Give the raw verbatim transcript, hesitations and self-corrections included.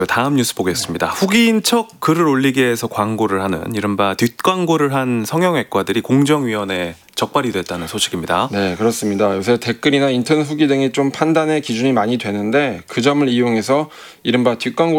다음 뉴스 보겠습니다. 후기인 척 글을 올리게 해서 광고를 하는 이른바 뒷광고를 한 성형외과들이 공정위원회에 적발이 됐다는 소식입니다. 네, 그렇습니다. 요새 댓글이나 인터넷 후기 등이 좀 판단의 기준이 많이 되는데 그 점을 이용해서 이른바 뒷광고